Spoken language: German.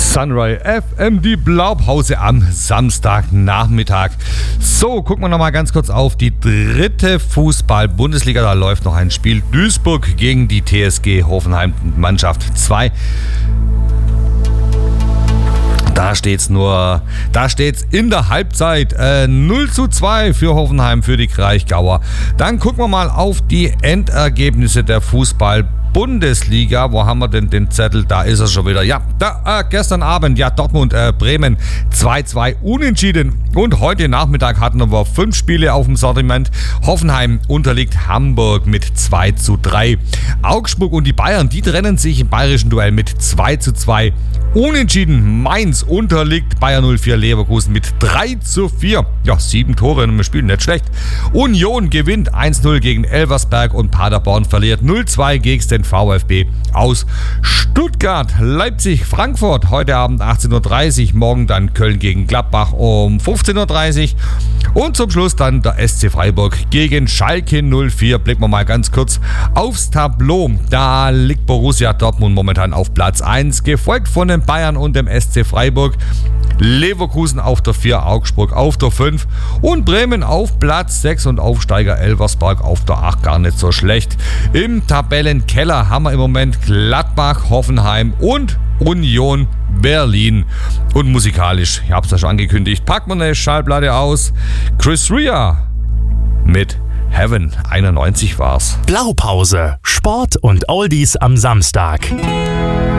Sunrise FM, die Blaupause am Samstagnachmittag. So, gucken wir nochmal ganz kurz auf die dritte Fußball-Bundesliga. Da läuft noch ein Spiel. Duisburg gegen die TSG Hoffenheim, Mannschaft 2. Da steht's in der Halbzeit 0:2 für Hoffenheim, für die Kraichgauer. Dann gucken wir mal auf die Endergebnisse der Fußball-Bundesliga. Wo haben wir denn den Zettel? Da ist er schon wieder. Ja, gestern Abend, Dortmund, Bremen 2:2 unentschieden. Und heute Nachmittag hatten wir 5 Spiele auf dem Sortiment. Hoffenheim unterliegt Hamburg mit 2:3. Augsburg und die Bayern, die trennen sich im bayerischen Duell mit 2:2. Unentschieden Mainz unterliegt Bayer 04 Leverkusen mit 3:4. Ja, 7 Tore in einem Spiel, nicht schlecht. Union gewinnt 1:0 gegen Elversberg und Paderborn verliert 0:2 gegen den VfB aus Stuttgart. Leipzig, Frankfurt, heute Abend 18:30 Uhr, morgen dann Köln gegen Gladbach um 15:30 Uhr und zum Schluss dann der SC Freiburg gegen Schalke 04. Blicken wir mal ganz kurz aufs Tableau. Da liegt Borussia Dortmund momentan auf Platz 1, gefolgt von den Bayern und dem SC Freiburg. Leverkusen auf der 4, Augsburg auf der 5 und Bremen auf Platz 6 und Aufsteiger Elversberg auf der 8, gar nicht so schlecht. Im Tabellenkeller haben wir im Moment Gladbach, Hoffenheim und Union Berlin. Und musikalisch, ich habe es ja schon angekündigt, packen wir eine Schallplatte aus. Chris Rea mit Heaven, 91 war's. Blaupause, Sport und Oldies am Samstag.